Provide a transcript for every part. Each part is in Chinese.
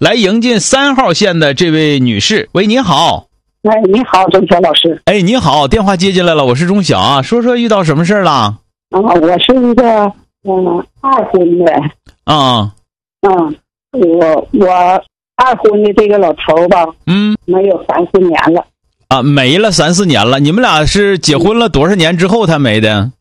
来迎进3号线的这位女士。喂，你好。 哎，你好，钟晓老师。 哎，你好，电话接进来了，我是钟晓啊，说说遇到什么事了？ 啊，我是一个二婚的。我二婚的这个老头吧，没有3-4年了。 啊，没了3-4年了。你们俩是结婚了多少年之后他没的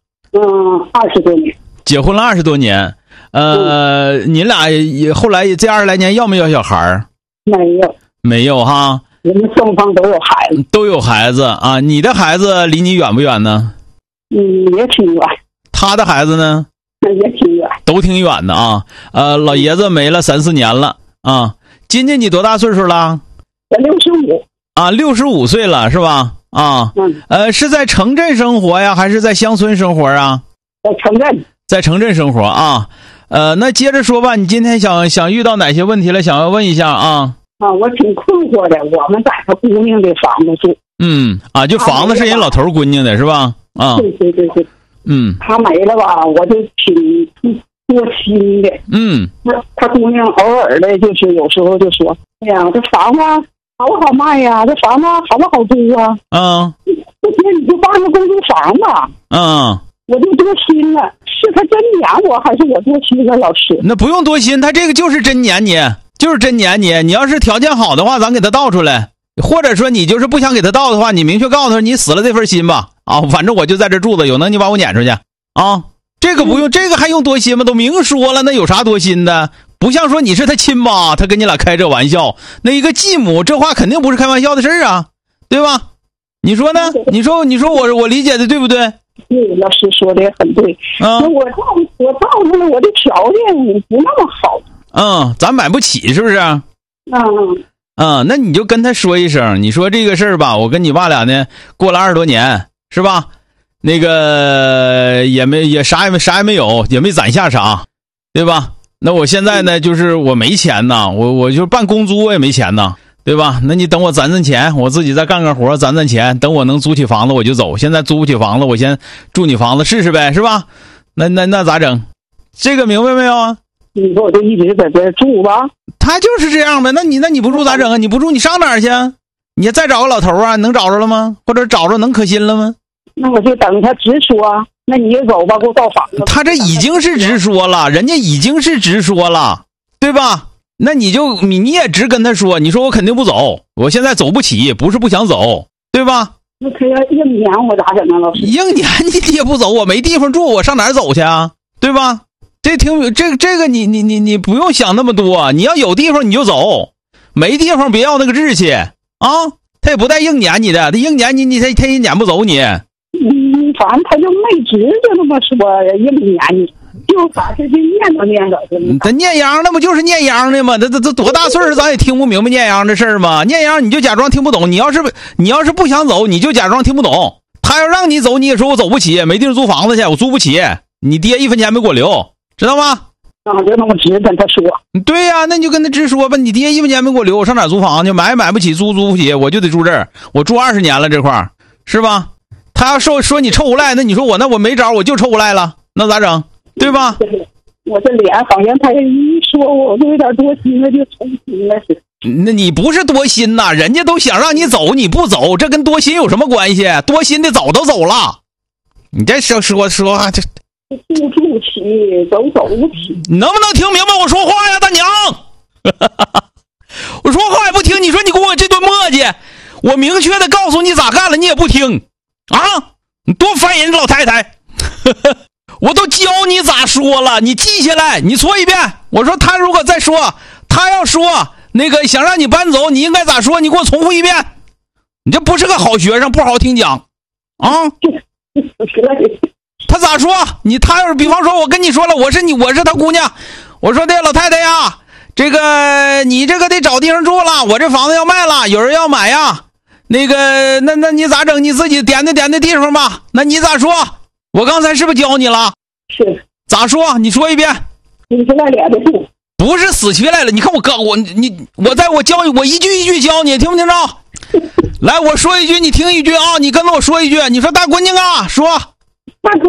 ？20多年。 结婚了20多年。你俩也后来这20来年要没要小孩？ 没有。 没有哈。 我们双方都有孩子。都有孩子啊？你的孩子离你远不远呢？ 也挺远。 他的孩子呢？ 也挺远。 都挺远的啊。老爷子没了3-4年了啊。今年你多大岁数了 ？65。 啊，65岁了是吧？啊。是在城镇生活呀，还是在乡村生活啊？ 在城镇。 在城镇生活啊。那接着说吧，你今天想遇到哪些问题了？想要问一下啊。 我挺困惑的，我们在他姑娘的房子住。 就房子是人老头姑娘的是吧？啊。 对。他没了吧，我就挺多心的。他姑娘偶尔的，就是有时候就说：“哎呀，这房子好不好卖呀？这房子好不好租啊？”不行，你就办个公租房吧。我就多心了，是他真撵我，还是我多心了？老师， 那不用多心，他这个就是真撵你，就是真撵你。你要是条件好的话，咱给他倒出来；或者说你就是不想给他倒的话，你明确告诉他，你死了这份心吧。反正我就在这住着，有能你把我撵出去啊。这个不用，这个还用多心吗？都明说了，那有啥多心的？不像说你是他亲妈，他跟你俩开这玩笑，那一个继母，这话肯定不是开玩笑的事啊，对吧？你说呢？你说我理解的对不对？ 对，老师说的也很对。我告诉了，我的条件不那么好。 咱买不起是不是？那你就跟他说一声，你说这个事儿吧，我跟你爸俩呢过了20多年，是吧？那个也啥也没有，也没攒下啥，对吧？那我现在呢，就是我没钱呐，我就办公租我也没钱呐，对吧？那你等我攒钱，我自己再干活攒钱，等我能租起房子我就走。现在租不起房子，我先住你房子试试呗，是吧？那咋整？这个明白没有啊？ 你说我就一直在这住吧。 他就是这样呗。那你不住咋整啊？你不住你上哪儿去？你再找个老头啊？能找着了吗？或者找着能可心了吗？ 那我就等他直说。那你也走吧，给我造房子。 他这已经是直说了，人家已经是直说了，对吧？那你也直跟他说，你说我肯定不走，我现在走不起，不是不想走，对吧？ 那他要硬撵我咋整啊，老师？ 硬撵你也不走，我没地方住，我上哪儿走去啊？对吧？这个你不用想那么多，你要有地方你就走，没地方别要那个志气啊！他也不带硬撵你的，他硬撵你他也撵不走你。 反正他就没直就那么说硬撵你，就把这念叨。 他念秧那不就是念秧的吗？这多大岁数咱也听不明白念秧的事儿吗？念秧你就假装听不懂，你要是不想走，你就假装听不懂。他要让你走，你也说我走不起，没地方租房子去，我租不起，你爹1分钱没给我留，知道吗？ 就那么直跟他说。 对呀，那你就跟他直说吧，你爹1分钱没给我留，我上哪租房去？买不起，租不起，我就得住这儿，我住20年了这块儿，是吧？他要说你臭无赖，那你说我没招，我就臭无赖了，那咋整？对吧？ 我这脸好像他一说我就有点多心了，就重心了似的。 那你不是多心呐，人家都想让你走，你不走，这跟多心有什么关系？多心的早都走了。你这说话这住不起，走不起。 你能不能听明白我说话呀，大娘？我说话也不听，你说你跟我这顿磨叽，我明确的告诉你咋干了，你也不听。你多烦人，老太太！我都教你咋说了，你记下来，你说一遍。我说他如果再说，他要说那个想让你搬走，你应该咋说？你给我重复一遍。你这不是个好学生，不好好听讲啊！他咋说？他要是比方说，我跟你说了，我是他姑娘，我说的老太太呀，这个你这个得找地方住了，我这房子要卖了，有人要买呀。那个，那你咋整？你自己点的地方吧。那你咋说？我刚才是不是教你了？ 是。 咋说？你说一遍。 死乞赖脸的不？ 不是死乞赖了。你看我教你，我一句一句教你，听不听着？来，我说一句，你听一句啊。你跟着我说一句。你说大姑娘啊，说。 大姑